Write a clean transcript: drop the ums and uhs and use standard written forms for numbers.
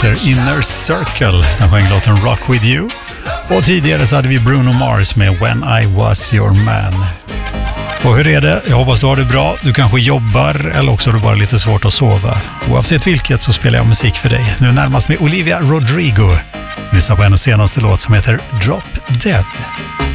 heter Inner Circle. Den sjöng låten Rock With You. Och tidigare så hade vi Bruno Mars med When I Was Your Man. Och hur är det? Jag hoppas du har det bra. Du kanske jobbar eller också har du bara lite svårt att sova. Oavsett vilket så spelar jag musik för dig. Nu närmast med Olivia Rodrigo. Lyssna på hennes senaste låt som heter Drop Dead.